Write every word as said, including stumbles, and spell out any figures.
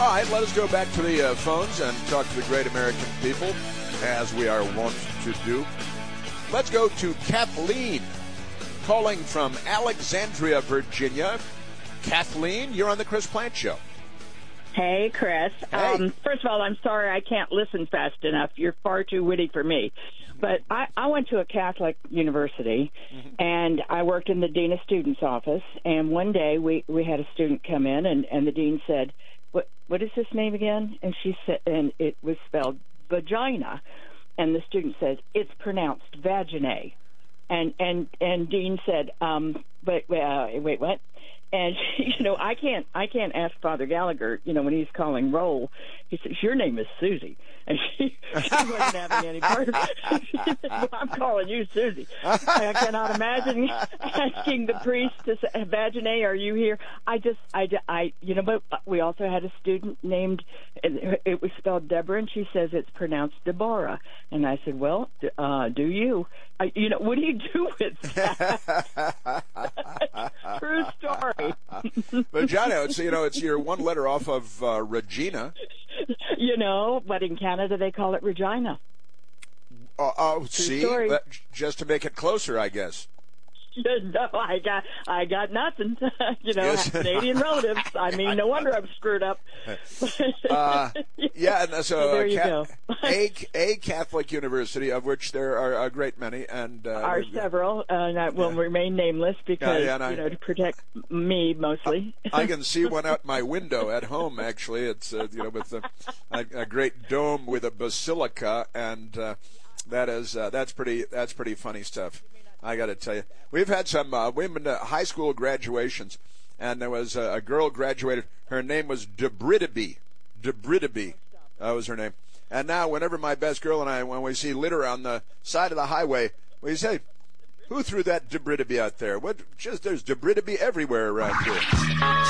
All right, let us go back to the uh, phones and talk to the great American people, as we are wont to do. Let's go to Kathleen, calling from Alexandria, Virginia. Kathleen, you're on the Chris Plante Show. Hey, Chris. Hey. Um, first of all, I'm sorry I can't listen fast enough. You're far too witty for me. But I, I went to a Catholic university, mm-hmm. and I worked in the Dean of Students office. And one day we, we had a student come in, and, and the dean said, what what is his name again? And she said, and it was spelled vagina. And the student says, it's pronounced vaginae. And and and Dean said, um, but uh, wait, what? And you know, I can't I can't ask Father Gallagher. You know, when he's calling roll, he says, "Your name is Susie," and she, she wasn't having any part of it. She said, well, I'm calling you Susie. I cannot imagine asking the priest to say, "Vaginae, are you here?" I just I, I you know, but we also had a student named, it was spelled Deborah, and she says it's pronounced Deborah. And I said, "Well, uh, do you?" I, you know, what do you do with that? True story. Vagina, it's, you know, it's you're one letter off of uh, Regina. You know, but in Canada they call it Regina. Oh, uh, see, that, just to make it closer, I guess. No, I got, I got nothing. You know, Yes. Canadian relatives. I mean, no wonder I'm screwed up. uh, yeah, and so, so there uh, you ca- go. a, a Catholic university, of which there are a great many, and uh, are several, uh, and I will yeah. remain nameless because yeah, yeah, and I, you know, to protect me mostly. I can see one out my window at home. Actually, it's uh, you know with a, a, a great dome with a basilica, and uh, that is uh, that's pretty that's pretty funny stuff. I got to tell you, we've had some uh, we've been to high school graduations, and there was a, a girl graduated. Her name was Debridaby. Debridaby, that was her name. And now, whenever my best girl and I, when we see litter on the side of the highway, we say, "Who threw that Debridaby out there? What? Just there's Debridaby everywhere around here."